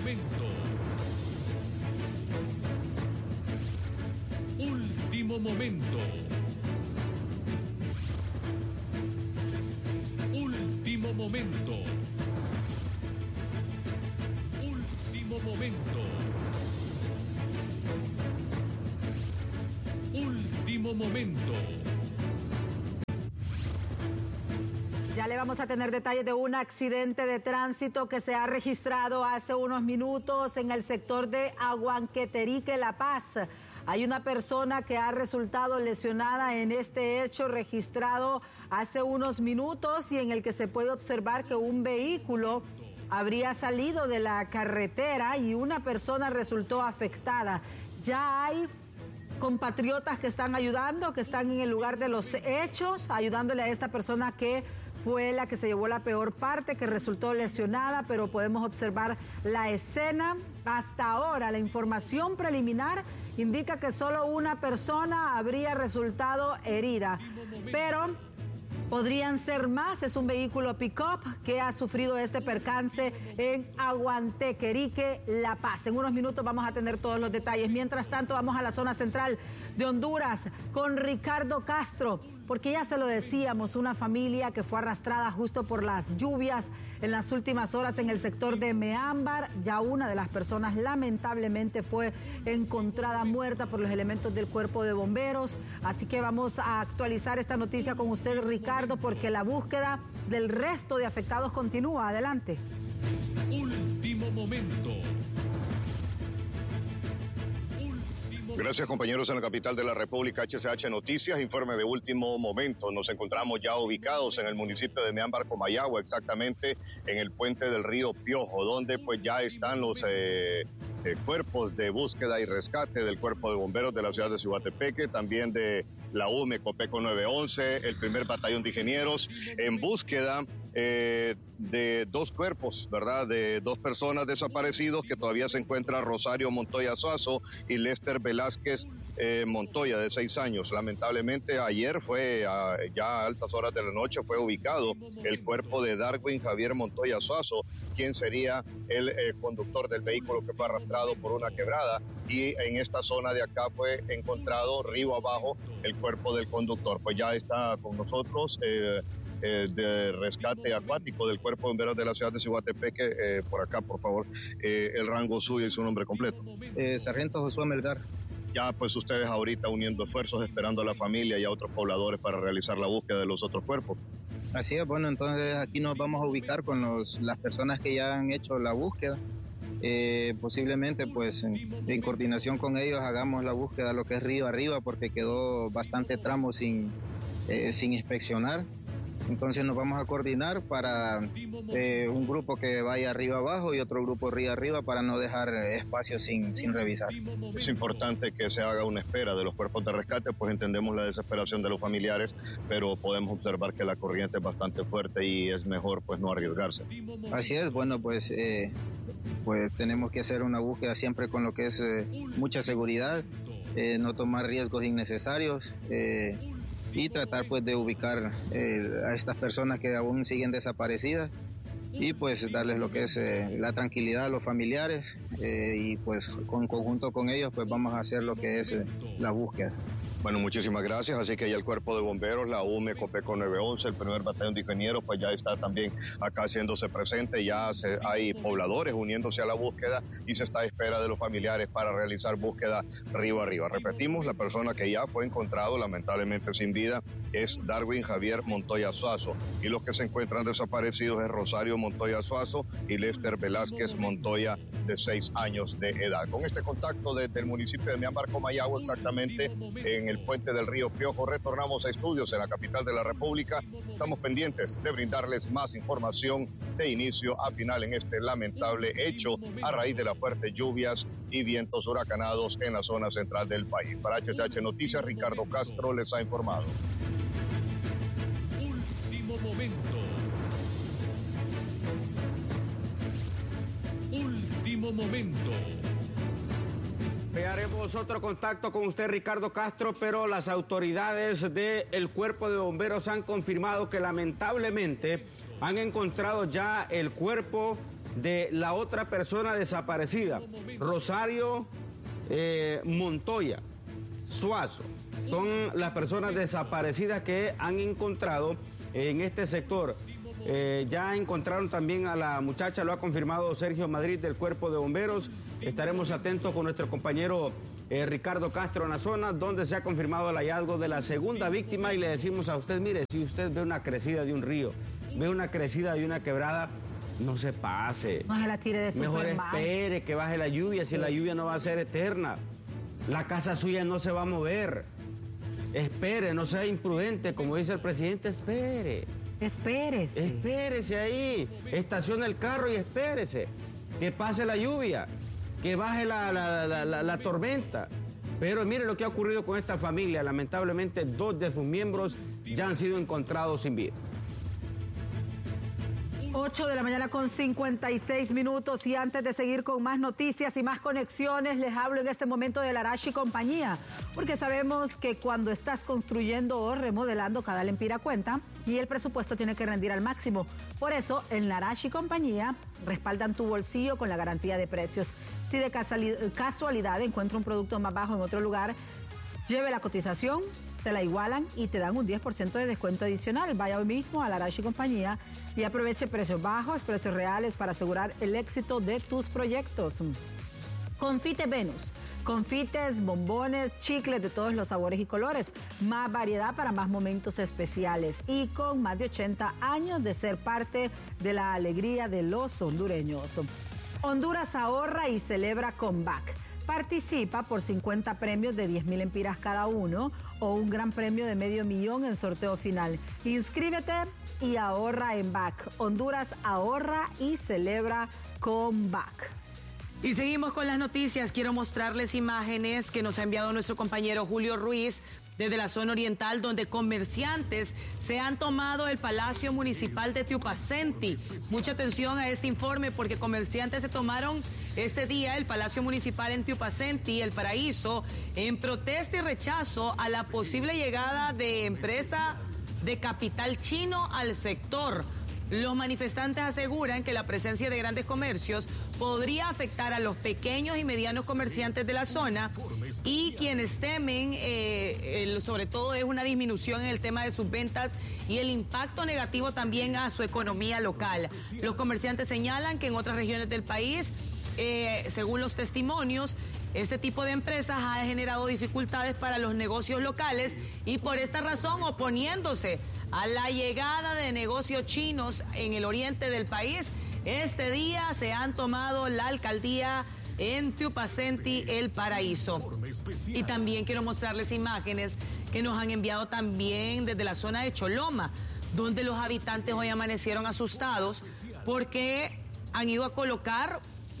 momento. Último momento. Último momento. Último momento. Último momento. Ya le vamos a tener detalles de un accidente de tránsito que se ha registrado hace unos minutos en el sector de Aguanqueterique, La Paz. Hay una persona que ha resultado lesionada en este hecho registrado hace unos minutos y en el que se puede observar que un vehículo habría salido de la carretera y una persona resultó afectada. Ya hay compatriotas que están ayudando, que están en el lugar de los hechos, ayudándole a esta persona que fue la que se llevó la peor parte, que resultó lesionada, pero podemos observar la escena. Hasta ahora, la información preliminar indica que solo una persona habría resultado herida, pero podrían ser más. Es un vehículo pick-up que ha sufrido este percance en Aguanqueterique, La Paz. En unos minutos vamos a tener todos los detalles. Mientras tanto, vamos a la zona central de Honduras con Ricardo Castro, porque ya se lo decíamos, una familia que fue arrastrada justo por las lluvias en las últimas horas en el sector de Meámbar. Ya una de las personas lamentablemente fue encontrada muerta por los elementos del cuerpo de bomberos. Así que vamos a actualizar esta noticia con usted, Ricardo, porque la búsqueda del resto de afectados continúa. Adelante. Último momento. Gracias, compañeros. En la capital de la República, HCH Noticias, informe de último momento. Nos encontramos ya ubicados en el municipio de Meámbar, Comayagua, exactamente en el puente del río Piojo, donde pues ya están los cuerpos de búsqueda y rescate del Cuerpo de Bomberos de la ciudad de Cihuatepeque, también de la UME Copeco 911, el primer batallón de ingenieros, en búsqueda de dos cuerpos, ¿verdad? De dos personas desaparecidos que todavía se encuentran: Rosario Montoya Suazo y Lester Velázquez Montoya, de 6 años. Lamentablemente ayer ya a altas horas de la noche fue ubicado el cuerpo de Darwin Javier Montoya Suazo, quien sería el conductor del vehículo que fue arrastrado por una quebrada, y en esta zona de acá fue encontrado río abajo el cuerpo del conductor. Pues ya está con nosotros de rescate acuático del Cuerpo de Bomberos de la ciudad de Cihuatepeque. Por acá, por favor, el rango suyo y su nombre completo. Sargento Josué Melgar. Ya pues ustedes ahorita uniendo esfuerzos, esperando a la familia y a otros pobladores para realizar la búsqueda de los otros cuerpos. Así es, bueno, entonces aquí nos vamos a ubicar con las personas que ya han hecho la búsqueda. Posiblemente pues en coordinación con ellos hagamos la búsqueda lo que es río arriba, porque quedó bastante tramo sin inspeccionar. Entonces nos vamos a coordinar para un grupo que vaya arriba abajo y otro grupo río arriba, para no dejar espacio sin revisar. Es importante que se haga una espera de los cuerpos de rescate, pues entendemos la desesperación de los familiares, pero podemos observar que la corriente es bastante fuerte y es mejor pues no arriesgarse. Así es, bueno, pues tenemos que hacer una búsqueda siempre con lo que es mucha seguridad, no tomar riesgos innecesarios, y tratar pues de ubicar a estas personas que aún siguen desaparecidas, y pues darles lo que es la tranquilidad a los familiares, y pues en conjunto con ellos pues vamos a hacer lo que es la búsqueda. Bueno, muchísimas gracias. Así que ya el Cuerpo de Bomberos, la UME Copeco 911, el primer batallón de ingenieros, pues ya está también acá haciéndose presente. Ya hay pobladores uniéndose a la búsqueda y se está a espera de los familiares para realizar búsqueda río arriba. Repetimos, la persona que ya fue encontrado lamentablemente sin vida es Darwin Javier Montoya Suazo, y los que se encuentran desaparecidos es Rosario Montoya Suazo y Lester Velázquez Montoya, de 6 años de edad. Con este contacto desde el municipio de Meámbar, Comayagua, exactamente en el puente del río Piojo, retornamos a estudios en la capital de la República. Estamos pendientes de brindarles más información de inicio a final en este lamentable hecho a raíz de las fuertes lluvias y vientos huracanados en la zona central del país. Para HCH Noticias, Ricardo Castro les ha informado. Último momento. Último momento. Haremos otro contacto con usted, Ricardo Castro, pero las autoridades del Cuerpo de Bomberos han confirmado que lamentablemente han encontrado ya el cuerpo de la otra persona desaparecida, Rosario Montoya Suazo. Son las personas desaparecidas que han encontrado en este sector. Ya encontraron también a la muchacha, lo ha confirmado Sergio Madrid del Cuerpo de Bomberos. Estaremos atentos con nuestro compañero Ricardo Castro en la zona, donde se ha confirmado el hallazgo de la segunda víctima, y le decimos a usted, mire, si usted ve una crecida de un río, ve una crecida de una quebrada, no se pase. No se la tire de Mejor Superman. espere que baje la lluvia, si la lluvia no va a ser eterna. La casa suya no se va a mover. Espere, no sea imprudente, como dice el presidente, espere. Espérese. Espérese ahí, estacione el carro y espérese, que pase la lluvia, que baje la tormenta. Pero mire lo que ha ocurrido con esta familia. Lamentablemente, 2 de sus miembros ya han sido encontrados sin vida. 8 de la mañana con 56 minutos, y antes de seguir con más noticias y más conexiones, les hablo en este momento de Larache y compañía, porque sabemos que cuando estás construyendo o remodelando, cada lempira cuenta y el presupuesto tiene que rendir al máximo. Por eso, en Larache y compañía respaldan tu bolsillo con la garantía de precios. Si de casualidad encuentra un producto más bajo en otro lugar, lleve la cotización, te la igualan y te dan un 10% de descuento adicional. Vaya hoy mismo a Larache y compañía y aproveche precios bajos, precios reales para asegurar el éxito de tus proyectos. Confite Venus. Confites, bombones, chicles de todos los sabores y colores. Más variedad para más momentos especiales. Y con más de 80 años de ser parte de la alegría de los hondureños. Honduras ahorra y celebra con BAC. Participa por 50 premios de 10,000 lempiras cada uno o un gran premio de $500,000 en sorteo final. Inscríbete y ahorra en BAC. Honduras ahorra y celebra con BAC. Y seguimos con las noticias. Quiero mostrarles imágenes que nos ha enviado nuestro compañero Julio Ruiz desde la zona oriental, donde comerciantes se han tomado el Palacio Municipal de Tiupacenti. Mucha atención a este informe, porque comerciantes se tomaron este día el Palacio Municipal en Tiupacenti, El Paraíso, en protesta y rechazo a la posible llegada de empresa de capital chino al sector. Los manifestantes aseguran que la presencia de grandes comercios podría afectar a los pequeños y medianos comerciantes de la zona, y quienes temen, sobre todo, es una disminución en el tema de sus ventas y el impacto negativo también a su economía local. Los comerciantes señalan que en otras regiones del país, según los testimonios, este tipo de empresas ha generado dificultades para los negocios locales, y por esta razón, oponiéndose a la llegada de negocios chinos en el oriente del país, este día se han tomado la alcaldía en Tiupacenti, El Paraíso. Y también quiero mostrarles imágenes que nos han enviado también desde la zona de Choloma, donde los habitantes hoy amanecieron asustados porque han ido a colocar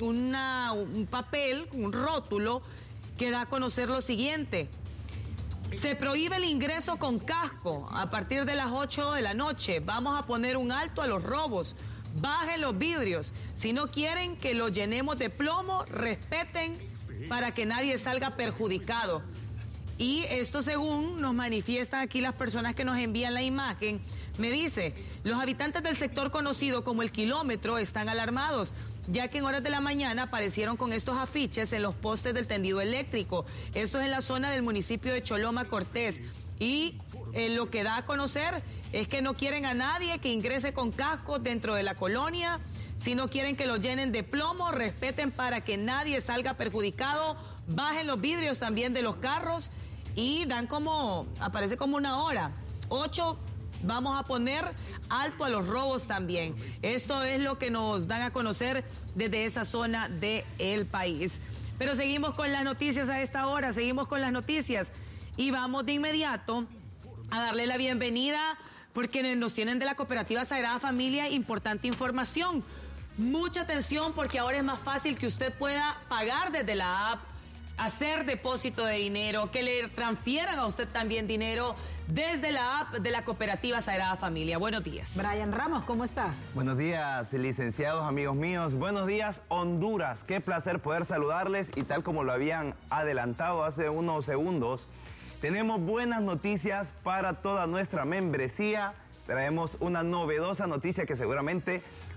un papel, un rótulo que da a conocer lo siguiente: se prohíbe el ingreso con casco a partir de las 8 de la noche. Vamos a poner un alto a los robos. Bajen los vidrios. Si no quieren que los llenemos de plomo, respeten para que nadie salga perjudicado. Y esto, según nos manifiestan aquí las personas que nos envían la imagen, me dice, los habitantes del sector conocido como El Kilómetro están alarmados, ya que en horas de la mañana aparecieron con estos afiches en los postes del tendido eléctrico. Esto es en la zona del municipio de Choloma Cortés. Y lo que da a conocer es que no quieren a nadie que ingrese con casco dentro de la colonia. Si no quieren que lo llenen de plomo, respeten para que nadie salga perjudicado. Bajen los vidrios también de los carros y dan aparece como una hora. 8, vamos a poner alto a los robos también. Esto es lo que nos dan a conocer desde esa zona del país. Pero seguimos con las noticias a esta hora, seguimos con las noticias y vamos de inmediato a darle la bienvenida, porque nos tienen de la Cooperativa Sagrada Familia importante información. Mucha atención, porque ahora es más fácil que usted pueda pagar desde la app, hacer depósito de dinero, que le transfieran a usted también dinero desde la app de la Cooperativa Sagrada Familia. Buenos días. Brian Ramos, ¿cómo está? Buenos días, licenciados, amigos míos. Buenos días, Honduras. Qué placer poder saludarles, y tal como lo habían adelantado hace unos segundos, tenemos buenas noticias para toda nuestra membresía. Traemos una novedosa noticia que seguramente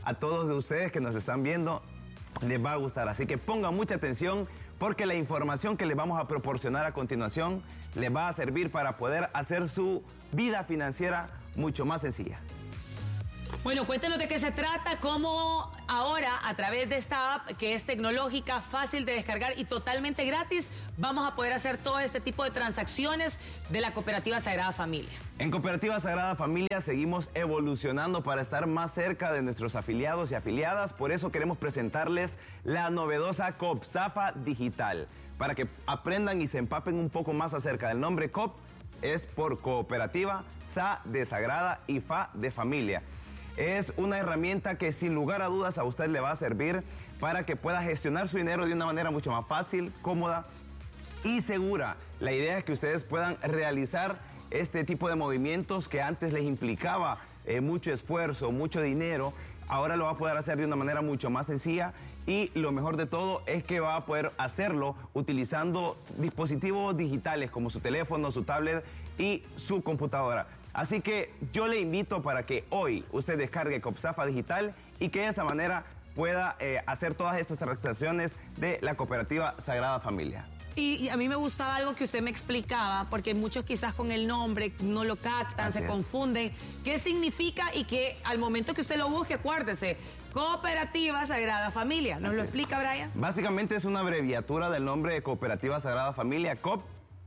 a todos de ustedes que nos están viendo les va a gustar. Así que pongan mucha atención porque la información que les vamos a proporcionar a continuación les va a servir para poder hacer su vida financiera mucho más sencilla. Bueno, cuéntenos de qué se trata, cómo ahora a través de esta app que es tecnológica, fácil de descargar y totalmente gratis, vamos a poder hacer todo este tipo de transacciones de la Cooperativa Sagrada Familia. En Cooperativa Sagrada Familia seguimos evolucionando para estar más cerca de nuestros afiliados y afiliadas, por eso queremos presentarles la novedosa COPSAFA Digital, para que aprendan y se empapen un poco más acerca del nombre COP, es por Cooperativa, SA de Sagrada y FA de Familia. Es una herramienta que sin lugar a dudas a usted le va a servir para que pueda gestionar su dinero de una manera mucho más fácil, cómoda y segura. La idea es que ustedes puedan realizar este tipo de movimientos que antes les implicaba mucho esfuerzo, mucho dinero. Ahora lo va a poder hacer de una manera mucho más sencilla y lo mejor de todo es que va a poder hacerlo utilizando dispositivos digitales como su teléfono, su tablet y su computadora. Así que yo le invito para que hoy usted descargue COPSAFA Digital y que de esa manera pueda hacer todas estas transacciones de la Cooperativa Sagrada Familia. Y a mí me gustaba algo que usted me explicaba, porque muchos quizás con el nombre no lo captan, se confunden. ¿Qué significa? Y que al momento que usted lo busque, acuérdese, Cooperativa Sagrada Familia. ¿Nos lo explica, Brian? Básicamente es una abreviatura del nombre de Cooperativa Sagrada Familia, COP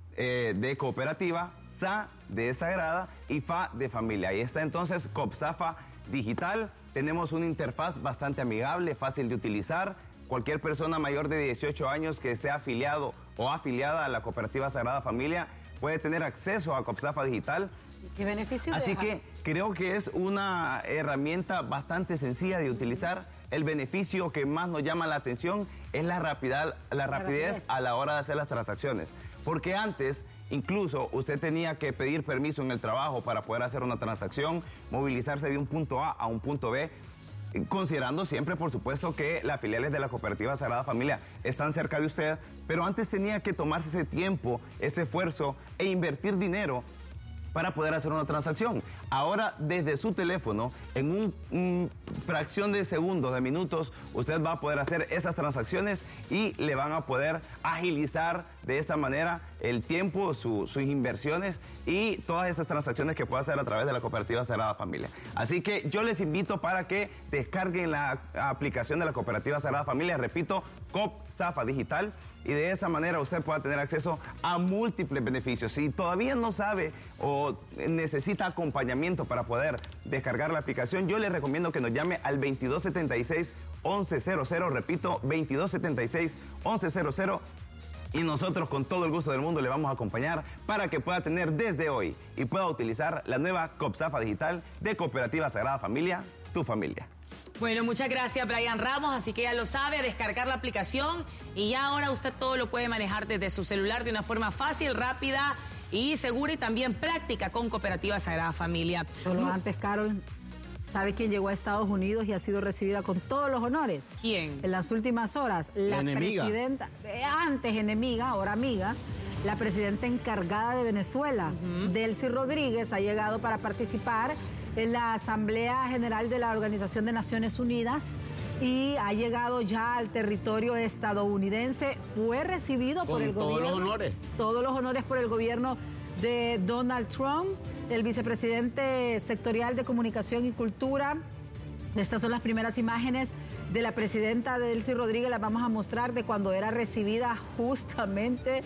de cooperativa, SA de Sagrada y FA de Familia. Ahí está entonces COPSAFA Digital. Tenemos una interfaz bastante amigable, fácil de utilizar. Cualquier persona mayor de 18 años que esté afiliado o afiliada a la Cooperativa Sagrada Familia puede tener acceso a COPSAFA Digital. ¿Qué beneficio Así deja? que creo que es una herramienta bastante sencilla de utilizar. El beneficio que más nos llama la atención es la rapidez a la hora de hacer las transacciones. Porque antes, incluso, usted tenía que pedir permiso en el trabajo para poder hacer una transacción, movilizarse de un punto A a un punto B, considerando siempre, por supuesto, que las filiales de la Cooperativa Sagrada Familia están cerca de usted, pero antes tenía que tomarse ese tiempo, ese esfuerzo e invertir dinero para poder hacer una transacción. Ahora, desde su teléfono, en una fracción de segundos, de minutos, usted va a poder hacer esas transacciones y le van a poder agilizar de esta manera el tiempo, sus inversiones y todas esas transacciones que puede hacer a través de la Cooperativa Sagrada Familia. Así que yo les invito para que descarguen la aplicación de la Cooperativa Sagrada Familia, repito, COPSAFA Digital, y de esa manera usted pueda tener acceso a múltiples beneficios. Si todavía no sabe o necesita acompañamiento para poder descargar la aplicación, yo le recomiendo que nos llame al 2276-1100, repito, 2276-1100, y nosotros con todo el gusto del mundo le vamos a acompañar para que pueda tener desde hoy y pueda utilizar la nueva COPSAFA Digital de Cooperativa Sagrada Familia, tu familia. Bueno, muchas gracias, Brian Ramos. Así que ya lo sabe, a descargar la aplicación y ya ahora usted todo lo puede manejar desde su celular de una forma fácil, rápida y segura y también práctica con Cooperativa Sagrada Familia. Solo antes, Carol, ¿sabe quién llegó a Estados Unidos y ha sido recibida con todos los honores? ¿Quién? En las últimas horas, la enemiga. presidenta, antes enemiga, ahora amiga, la presidenta encargada de Venezuela, Delcy Rodríguez, ha llegado para participar en la Asamblea General de la Organización de Naciones Unidas y ha llegado ya al territorio estadounidense. Fue recibido por el gobierno. Todos los honores. Todos los honores por el gobierno de Donald Trump, el vicepresidente sectorial de Comunicación y Cultura. Estas son las primeras imágenes de la presidenta Delcy Rodríguez. Las vamos a mostrar de cuando era recibida justamente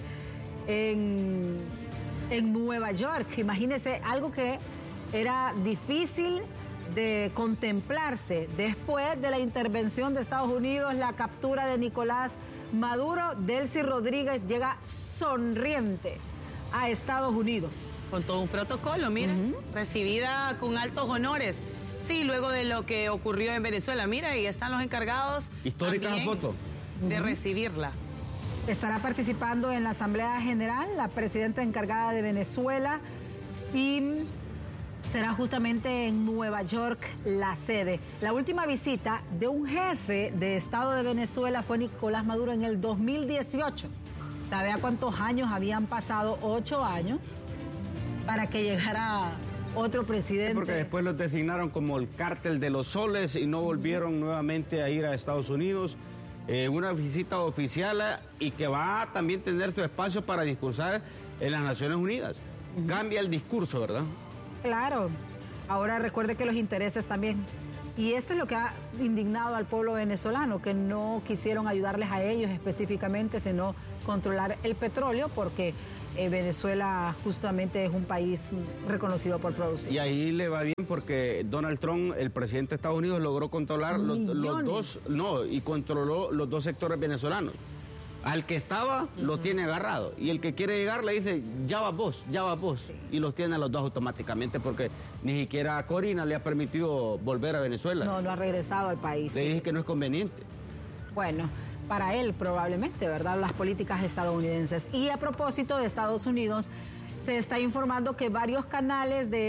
en Nueva York. Imagínense, algo que era difícil de contemplarse después de la intervención de Estados Unidos, la captura de Nicolás Maduro. Delcy Rodríguez llega sonriente a Estados Unidos. Con todo un protocolo, miren, recibida con altos honores. Sí, luego de lo que ocurrió en Venezuela. Mira, ahí están los encargados. Histórica la foto. De recibirla. Estará participando en la Asamblea General la presidenta encargada de Venezuela y será justamente en Nueva York la sede. La última visita de un jefe de Estado de Venezuela fue Nicolás Maduro en el 2018. ¿Sabe a cuántos años habían pasado? 8 años para que llegara otro presidente. Porque después los designaron como el cártel de los soles y no volvieron nuevamente a ir a Estados Unidos. Una visita oficial y que va a también tener su espacio para discursar en las Naciones Unidas. Cambia el discurso, ¿verdad? Claro. Ahora recuerde que los intereses también. Y esto es lo que ha indignado al pueblo venezolano, que no quisieron ayudarles a ellos específicamente, sino controlar el petróleo, porque Venezuela justamente es un país reconocido por producir. Y ahí le va bien porque Donald Trump, el presidente de Estados Unidos, logró controlar controló los dos sectores venezolanos. Al que estaba, lo tiene agarrado. Y el que quiere llegar le dice, ya vas vos. Sí. Y los tiene a los dos automáticamente porque ni siquiera a Corina le ha permitido volver a Venezuela. No ha regresado al país. Le dije que no es conveniente. Bueno, para él probablemente, ¿verdad? Las políticas estadounidenses. Y a propósito de Estados Unidos, se está informando que varios canales que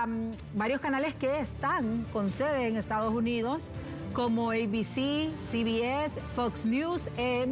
están con sede en Estados Unidos, como ABC, CBS, Fox News,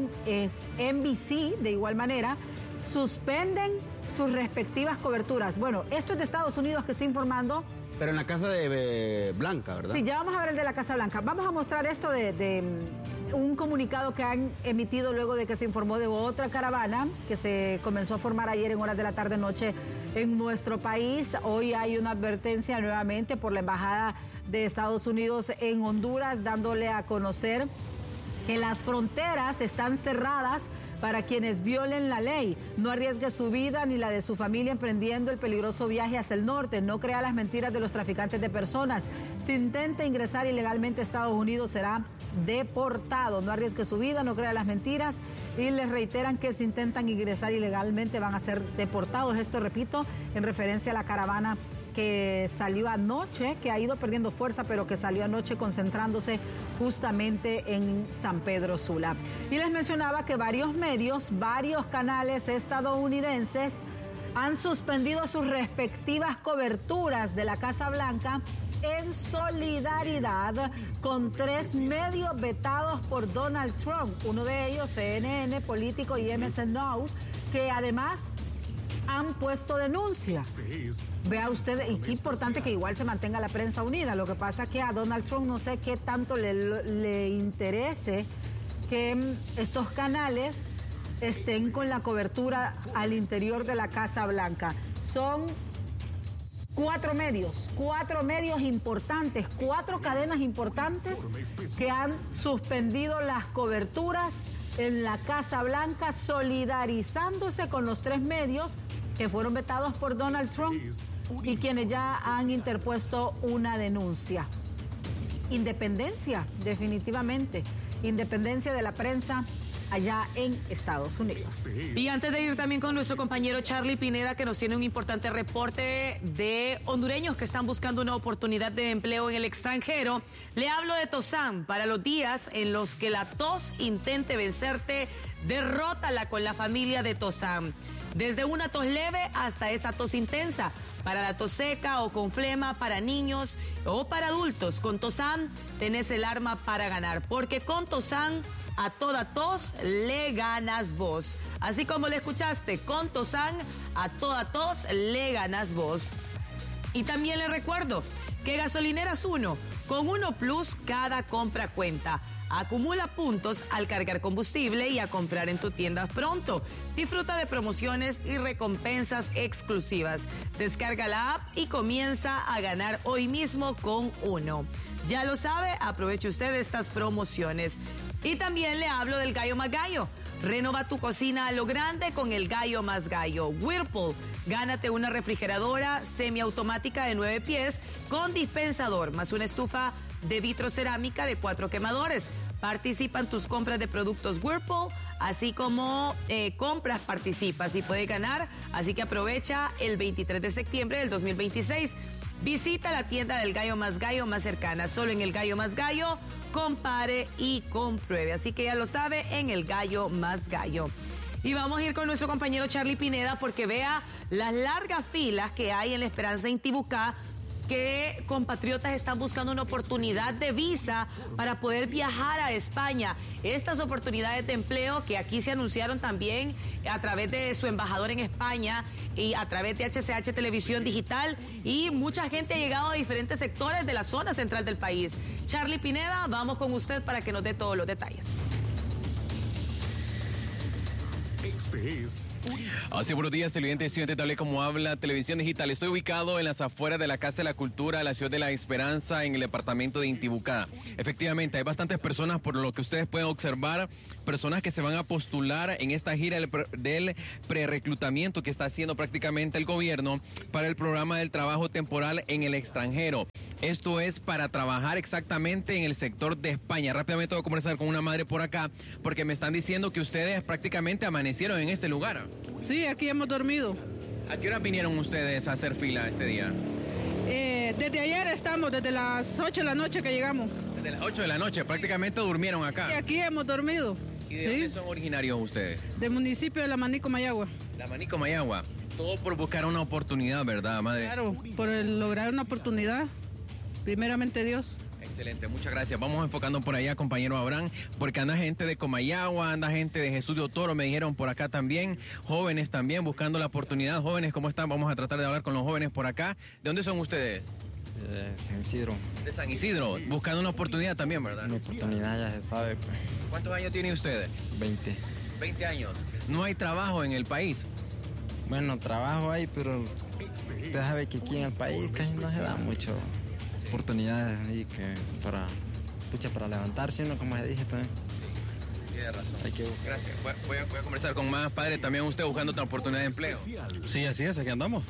NBC, de igual manera, suspenden sus respectivas coberturas. Bueno, esto es de Estados Unidos que está informando. Pero en la Casa de Blanca, ¿verdad? Sí, ya vamos a ver el de la Casa Blanca. Vamos a mostrar esto de un comunicado que han emitido luego de que se informó de otra caravana que se comenzó a formar ayer en horas de la tarde-noche en nuestro país. Hoy hay una advertencia nuevamente por la Embajada de Estados Unidos en Honduras, dándole a conocer que las fronteras están cerradas para quienes violen la ley. No arriesgue su vida ni la de su familia emprendiendo el peligroso viaje hacia el norte. No crea las mentiras de los traficantes de personas. Si intenta ingresar ilegalmente a Estados Unidos, será deportado. No arriesgue su vida, no crea las mentiras. Y les reiteran que si intentan ingresar ilegalmente van a ser deportados. Esto, repito, en referencia a la caravana que salió anoche, que ha ido perdiendo fuerza, pero que salió anoche concentrándose justamente en San Pedro Sula. Y les mencionaba que varios canales estadounidenses han suspendido sus respectivas coberturas de la Casa Blanca en solidaridad con 3 medios vetados por Donald Trump. Uno de ellos, CNN, Político y MSNBC, que además han puesto denuncia. Vea usted, y qué importante que igual se mantenga la prensa unida. Lo que pasa es que a Donald Trump no sé qué tanto le interese que estos canales estén con la cobertura al interior de la Casa Blanca. Son 4 medios importantes, 4 cadenas importantes que han suspendido las coberturas en la Casa Blanca, solidarizándose con los 3 medios que fueron vetados por Donald Trump y quienes ya han interpuesto una denuncia. Independencia, definitivamente. Independencia de la prensa allá en Estados Unidos. Y antes de ir también con nuestro compañero Charlie Pineda, que nos tiene un importante reporte de hondureños que están buscando una oportunidad de empleo en el extranjero, le hablo de Tosán. Para los días en los que la tos intente vencerte, derrótala con la familia de Tosán. Desde una tos leve hasta esa tos intensa. Para la tos seca o con flema, para niños o para adultos, con Tosán tenés el arma para ganar. Porque con Tosán a toda tos le ganas vos. Así como le escuchaste, con Tosán a toda tos le ganas vos. Y también le recuerdo que Gasolineras 1, con 1 Plus cada compra cuenta. Acumula puntos al cargar combustible y a comprar en tu tienda pronto. Disfruta de promociones y recompensas exclusivas. Descarga la app y comienza a ganar hoy mismo con 1. Ya lo sabe, aproveche usted estas promociones. Y también le hablo del Gallo Más Gallo. Renova tu cocina a lo grande con el Gallo Más Gallo. Whirlpool, gánate una refrigeradora semiautomática de 9 pies con dispensador, más una estufa de vitrocerámica de 4 quemadores. Participa en tus compras de productos Whirlpool, así como compras participas y puedes ganar. Así que aprovecha el 23 de septiembre del 2026. Visita la tienda del Gallo más cercana. Solo en el Gallo Más Gallo, compare y compruebe. Así que ya lo sabe, en el Gallo Más Gallo. Y vamos a ir con nuestro compañero Charlie Pineda porque vea las largas filas que hay en La Esperanza Intibucá, que compatriotas están buscando una oportunidad de visa para poder viajar a España. Estas oportunidades de empleo que aquí se anunciaron también a través de su embajador en España y a través de HCH Televisión Digital, y mucha gente ha llegado a diferentes sectores de la zona central del país. Charlie Pineda, vamos con usted para que nos dé todos los detalles. Así, buenos días, televidente, estudiante, tal como habla Televisión Digital. Estoy ubicado en las afueras de la Casa de la Cultura, la ciudad de La Esperanza, en el departamento de Intibucá. Efectivamente, hay bastantes personas, por lo que ustedes pueden observar, personas que se van a postular en esta gira del prereclutamiento que está haciendo prácticamente el gobierno para el programa del trabajo temporal en el extranjero. Esto es para trabajar exactamente en el sector de España. Rápidamente voy a conversar con una madre por acá, porque me están diciendo que ustedes prácticamente amanecieron en este lugar. Sí, aquí hemos dormido. ¿A qué hora vinieron ustedes a hacer fila este día? Desde ayer estamos, desde las 8 de la noche que llegamos. Desde las 8 de la noche, prácticamente durmieron acá. Y aquí hemos dormido. ¿Y de dónde son originarios ustedes? Del municipio de La Manico, Mayagua. La Manico, Mayagua. Todo por buscar una oportunidad, ¿verdad, madre? Claro, por lograr una oportunidad. Primeramente Dios. Excelente, muchas gracias. Vamos enfocando por allá, compañero Abraham, porque anda gente de Comayagua, anda gente de Jesús de Otoro, me dijeron por acá también, jóvenes también buscando la oportunidad. Jóvenes, ¿cómo están? Vamos a tratar de hablar con los jóvenes por acá. ¿De dónde son ustedes? De San Isidro. De San Isidro, buscando una oportunidad también, ¿verdad? Una oportunidad, ya se sabe, pues. ¿Cuántos años tienen ustedes? 20. 20 años. ¿No hay trabajo en el país? Bueno, trabajo hay, pero usted sabe que aquí en el país casi no se da mucho oportunidades ahí que para levantarse uno, como ya dije también. Tiene razón. Gracias. Voy a conversar con más padres también. ¿Usted buscando otra oportunidad de empleo? Sí, así es, aquí andamos.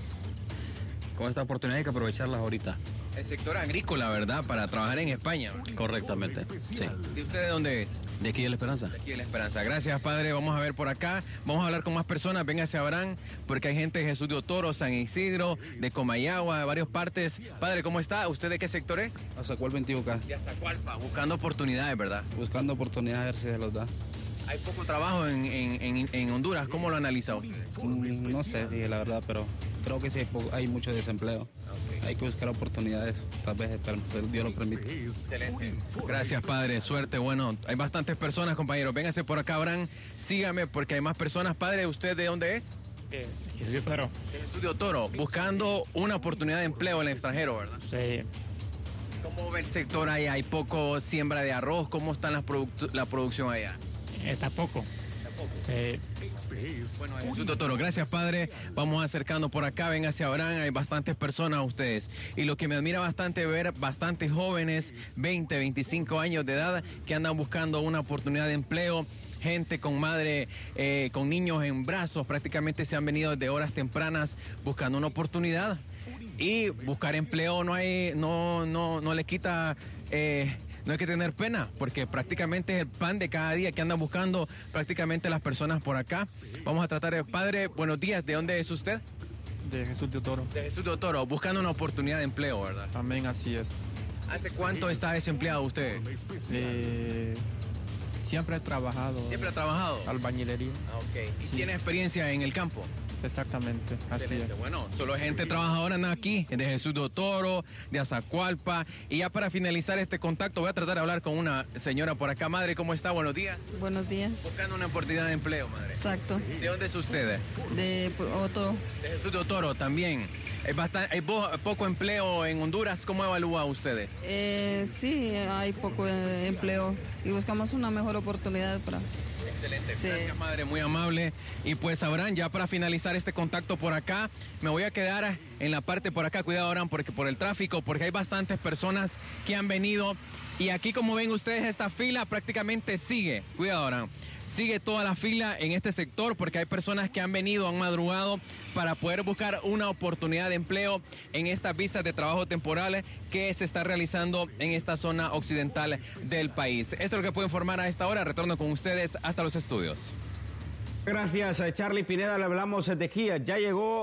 Con esta oportunidad hay que aprovecharlas ahorita. El sector agrícola, ¿verdad? Para trabajar en España. Correctamente, sí. ¿Y usted de dónde es? De aquí de La Esperanza. De aquí de La Esperanza. Gracias, padre. Vamos a ver por acá. Vamos a hablar con más personas. Véngase, Abraham, porque hay gente de Jesús de Otoro, San Isidro, de Comayagua, de varias partes. Padre, ¿cómo está? ¿Usted de qué sector es? Azacualpa, Intibucá. De Azacualpa, buscando oportunidades, ¿verdad? Buscando oportunidades, a ver si se los da. Hay poco trabajo en Honduras. ¿Cómo lo analiza usted? No sé, dije la verdad, pero creo que sí hay mucho desempleo. Okay. Hay que buscar oportunidades, tal vez Dios lo permite. Excelente. Gracias, padre. Suerte. Bueno, hay bastantes personas, compañeros. Véngase por acá, Abraham. Sígame porque hay más personas. Padre, ¿usted de dónde es? Jesús de Otoro. De Jesús de Otoro. Buscando una oportunidad de empleo en el extranjero, ¿verdad? Sí. ¿Cómo ve el sector ahí? ¿Hay poco siembra de arroz? ¿Cómo está la producción allá? Está poco. Bueno, Jesús de Otoro, gracias, padre. Vamos acercando por acá, ven hacia Abraham, hay bastantes personas ustedes. Y lo que me admira bastante ver, bastantes jóvenes, 20, 25 años de edad, que andan buscando una oportunidad de empleo. Gente con madre, con niños en brazos, prácticamente se han venido desde horas tempranas buscando una oportunidad. Y buscar empleo no le quita... no hay que tener pena, porque prácticamente es el pan de cada día que andan buscando prácticamente las personas por acá. Vamos a tratar de... Padre, buenos días, ¿de dónde es usted? De Jesús de Otoro. De Jesús de Otoro, buscando una oportunidad de empleo, ¿verdad? Amén, así es. ¿Hace cuánto está desempleado usted? Siempre he trabajado. ¿Siempre ha trabajado? Albañilería. Ok. ¿Y sí. tiene experiencia en el campo? Exactamente, así es. Bueno, solo gente trabajadora anda aquí, de Jesús de Otoro, de Azacualpa. Y ya para finalizar este contacto, voy a tratar de hablar con una señora por acá. Madre, ¿cómo está? Buenos días. Buenos días. Buscando una oportunidad de empleo, madre. Exacto. ¿De dónde es usted? De Otoro. De Jesús de Otoro también. Hay poco empleo en Honduras. ¿Cómo evalúa ustedes? Sí, hay poco empleo y buscamos una mejor oportunidad para... Excelente, sí. Gracias, madre, muy amable. Y pues, Abraham, ya para finalizar este contacto por acá, me voy a quedar en la parte por acá. Cuidado, Abraham, porque por el tráfico, porque hay bastantes personas que han venido. Y aquí, como ven ustedes, esta fila prácticamente sigue. Cuidado, Abraham. Sigue toda la fila en este sector porque hay personas que han venido, han madrugado para poder buscar una oportunidad de empleo en estas visas de trabajo temporales que se está realizando en esta zona occidental del país. Esto es lo que puedo informar a esta hora. Retorno con ustedes hasta los estudios. Gracias, Charlie Pineda. Le hablamos de Kia. Ya llegó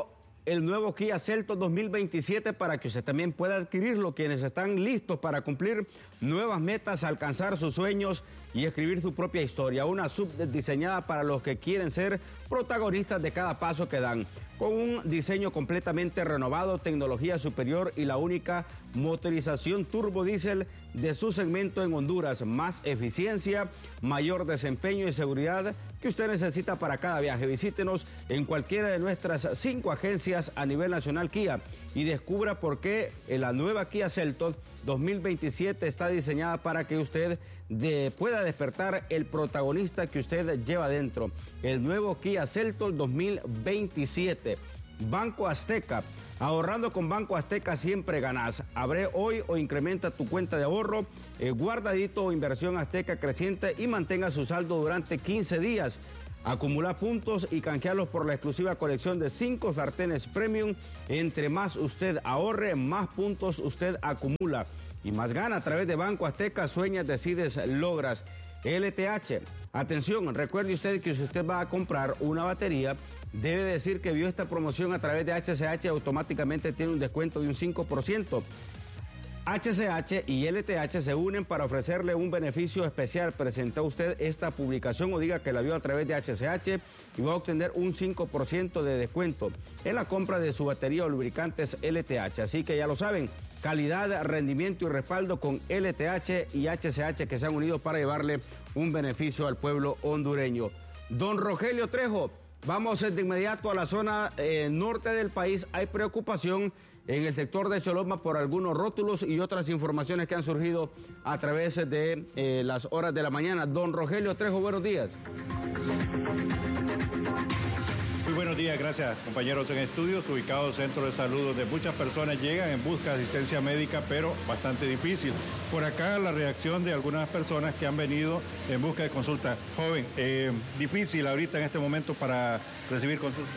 el nuevo Kia Seltos 2027 para que usted también pueda adquirirlo. Quienes están listos para cumplir nuevas metas, alcanzar sus sueños y escribir su propia historia. Una sub diseñada para los que quieren ser protagonistas de cada paso que dan. Con un diseño completamente renovado, tecnología superior y la única motorización turbodiesel de su segmento en Honduras. Más eficiencia, mayor desempeño y seguridad que usted necesita para cada viaje. Visítenos en cualquiera de nuestras 5 agencias a nivel nacional Kia y descubra por qué la nueva Kia Seltos 2027 está diseñada para que usted pueda despertar el protagonista que usted lleva dentro. El nuevo Kia Seltos 2027. Banco Azteca. Ahorrando con Banco Azteca siempre ganás. Abre hoy o incrementa tu cuenta de ahorro, guardadito o inversión Azteca creciente y mantenga su saldo durante 15 días. Acumula puntos y canjearlos por la exclusiva colección de 5 sartenes premium. Entre más usted ahorre, más puntos usted acumula. Y más gana a través de Banco Azteca. Sueñas, decides, logras. LTH. Atención, recuerde usted que si usted va a comprar una batería, debe decir que vio esta promoción a través de HCH y automáticamente tiene un descuento de un 5%. HCH y LTH se unen para ofrecerle un beneficio especial. Presenta usted esta publicación o diga que la vio a través de HCH y va a obtener un 5% de descuento en la compra de su batería o lubricantes LTH. Así que ya lo saben, calidad, rendimiento y respaldo con LTH y HCH que se han unido para llevarle un beneficio al pueblo hondureño. Don Rogelio Trejo, vamos de inmediato a la zona norte del país. Hay preocupación en el sector de Choloma por algunos rótulos y otras informaciones que han surgido a través de las horas de la mañana. Don Rogelio Trejo, buenos días. Muy buenos días, gracias compañeros en estudios, ubicados centros de salud donde muchas personas llegan en busca de asistencia médica, pero bastante difícil. Por acá la reacción de algunas personas que han venido en busca de consulta. Joven, difícil ahorita en este momento para recibir consulta.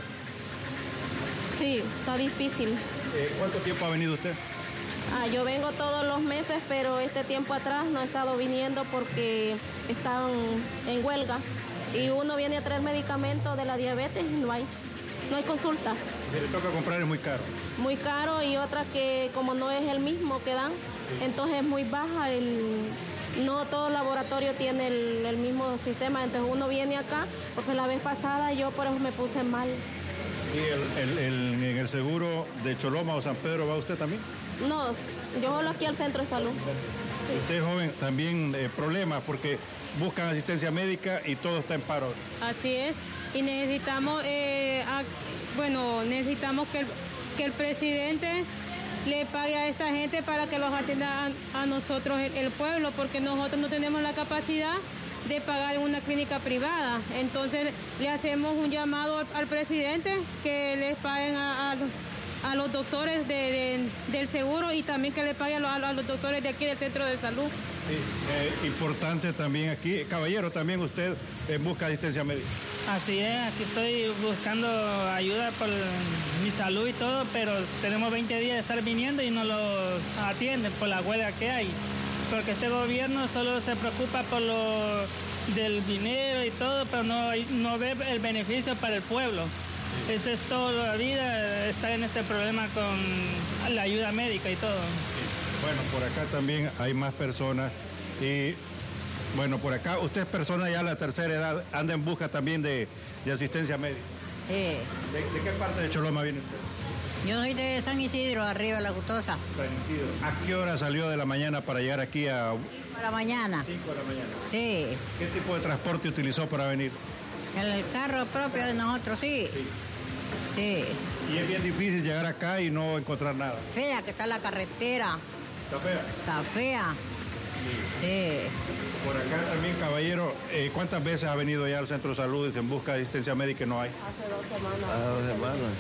Sí, está difícil. ¿Cuánto tiempo ha venido usted? Yo vengo todos los meses, pero este tiempo atrás no he estado viniendo porque están en huelga. Y uno viene a traer medicamentos de la diabetes y no hay consulta. Si le toca comprar es muy caro. Muy caro y otra que como no es el mismo que dan, entonces es muy baja. No todo laboratorio tiene el mismo sistema, entonces uno viene acá, porque la vez pasada yo por eso me puse mal. ¿Y en el seguro de Choloma o San Pedro va usted también? No, yo solo aquí al centro de salud. Usted joven, también problemas porque buscan asistencia médica y todo está en paro. Así es, y necesitamos, necesitamos que el presidente le pague a esta gente para que los atienda a nosotros el pueblo, porque nosotros no tenemos la capacidad de pagar en una clínica privada. Entonces le hacemos un llamado al presidente que les paguen a los doctores del seguro y también que le paguen a los doctores de aquí del centro de salud. Sí, importante también aquí, caballero, también usted busca asistencia médica. Así es, aquí estoy buscando ayuda por mi salud y todo, pero tenemos 20 días de estar viniendo y no los atienden por la huelga que hay. Porque este gobierno solo se preocupa por lo del dinero y todo, pero no ve el beneficio para el pueblo. Esa es toda la vida, estar en este problema con la ayuda médica y todo. Bueno, por acá también hay más personas y, bueno, por acá usted es persona ya de la tercera edad, anda en busca también de asistencia médica. Sí. ¿De qué parte de Choloma viene usted? Yo soy de San Isidro, arriba de la Gustosa. San Isidro. ¿A qué hora salió de la mañana para llegar aquí a...? 5 de la mañana. 5 de la mañana. Sí. ¿Qué tipo de transporte utilizó para venir? El carro propio de nosotros, sí. Sí. Y es bien difícil llegar acá y no encontrar nada. Fea que está la carretera. ¿Está fea? Está fea. Sí. Por acá también, caballero, ¿cuántas veces ha venido ya al centro de salud en busca de asistencia médica y no hay? Hace 2 semanas. Hace 2 semanas.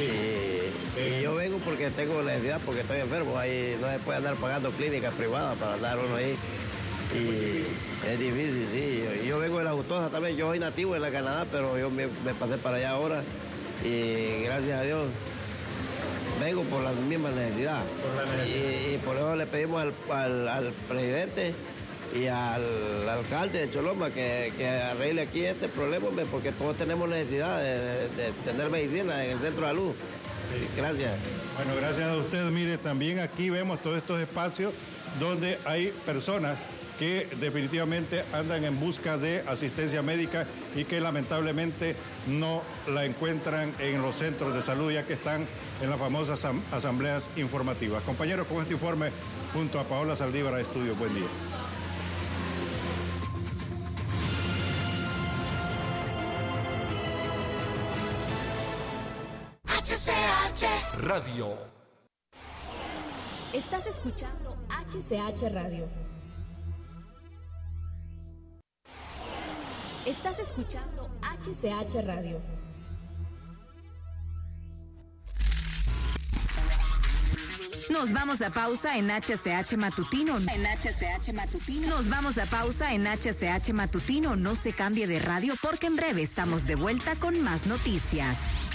Sí. Y yo vengo porque tengo necesidad, porque estoy enfermo. Ahí no se puede andar pagando clínicas privadas para andar uno ahí. Y es difícil, sí. Yo vengo de la Gustosa también. Yo soy nativo de la Canadá, pero yo me pasé para allá ahora. Y gracias a Dios vengo por la misma necesidad. Y por eso le pedimos al presidente y al alcalde de Choloma que arregle aquí este problema, porque todos tenemos necesidad de tener medicina en el centro de salud. Gracias. Bueno, gracias a usted. Mire, también aquí vemos todos estos espacios donde hay personas que definitivamente andan en busca de asistencia médica y que lamentablemente no la encuentran en los centros de salud, ya que están en las famosas asambleas informativas. Compañeros, con este informe, junto a Paola Saldívar a Estudio. Buen día. HCH Radio. Estás escuchando HCH Radio. Estás escuchando HCH Radio. Nos vamos a pausa en HCH Matutino. Nos vamos a pausa en HCH Matutino. No se cambie de radio porque en breve estamos de vuelta con más noticias.